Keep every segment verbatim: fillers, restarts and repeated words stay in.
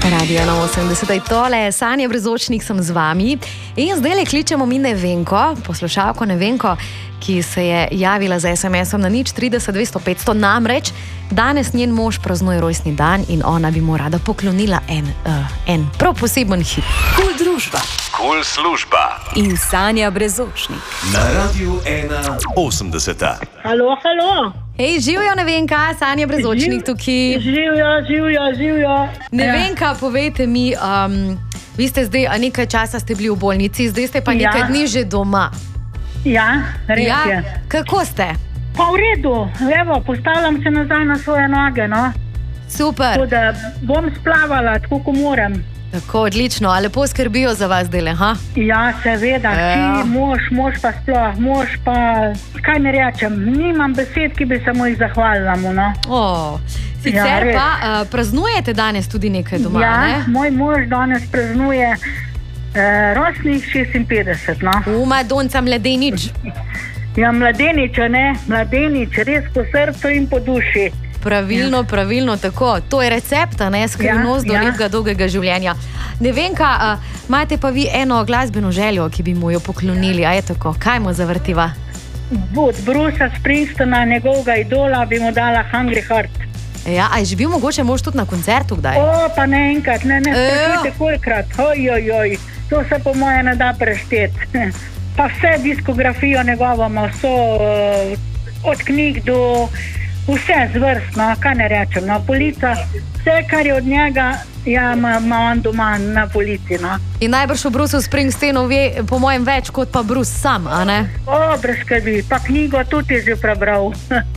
Radio na osemdeset, tole Sanja Brezočnik sem z vami in zdaj le kličemo mi Nevenko, poslušalko Nevenko, ki se je javila z es em esom na nič trideset dvesto petsto, namreč danes njen mož praznuje rojstni dan in ona bi mu rada poklonila en, uh, en prav poseben hit. Kul družba. Kul služba. In Sanja Brezočnik. Na Radiu ena osemdeset. Halo, halo. Hej, živijo Nevenka, Sanja Brezočnik tukaj. Živijo, živijo, živijo. Nevenka, povejte mi, um, vi ste zdaj, a nekaj časa ste bili v bolnici, zdaj ste pa nekaj Ja. dni že doma. Ja, res Ja, je. kako ste? Pa v redu, evo, postavljam se nazaj na svoje noge, no. Super, Tako da bom splavala, tako ko moram. tako odlično, a lepo skrbijo za vas dele, ha? Ja, seveda, Ja. ti, mož, mož pa sploh, mož pa, kaj ne rečem, nimam besed, ki bi se mu jih zahvalila mu, no. O, sicer Ja, res. pa uh, praznujete danes tudi nekaj doma, Ja, ne? moj mož danes praznuje eh, rosnih šestinpetdeset, no. U, Madonca mladenič. Ja, mladenič, a ne, mladenič, res po srcu in po duši. Pravilno, pravilno, tako. To je recept, a ne, skrivnost do Ja, ja. lepega dolgega življenja. Nevenka, a, imate pa vi eno glasbeno željo, ki bi mu jo poklonili, a je tako? Kaj mu zavrtiva? Od Brusa Springstona, njegovega idola, bi mu dala Hungry Heart. Ja, a je že bil mogoče mož tudi na koncertu kdaj? O, pa ne enkrat, ne, ne, Ejo. sprašujte kolikrat. Oj, oj, oj, to se po moje ne da prešteti. Pa vse diskografijo njegovo ima, vso, eh, od knjig do vse zvrstno, kaj ne rečem, na polica. Vse, kar je od njega, ja, ima ima on doma na polici, no. In najbrž o Brusu Springsteenu ve, po mojem, več kot pa Bruce sam, a ne? O, brez skrbi, pa knjigo tudi je že prebral.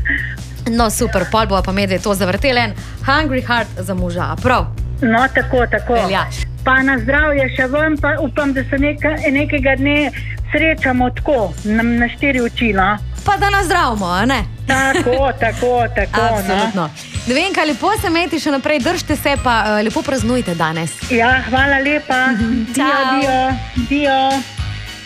No, super, pol bo pa medve to zavrtelen. Hungry Heart za moža, a prav? No, tako, tako. Velja. Pa na zdravje še vam, pa upam, da se neka, nekega dne srečamo tako, na, na štiri oči, no. Pa da nas zdravimo, a ne? Tako, tako, tako, Absolutno. Nevenka, lepo se imejte še naprej, držite se pa uh, lepo praznujte danes. no. Ja, hvala lepa. Dio, Ciao. dio, dio.